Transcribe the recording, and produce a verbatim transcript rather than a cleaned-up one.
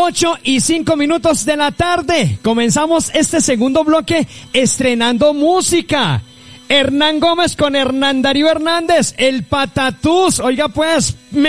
ocho y cinco minutos de la tarde. Comenzamos este segundo bloque estrenando música. Hernán Gómez con Hernán Darío Hernández, el Patatús. Oiga pues...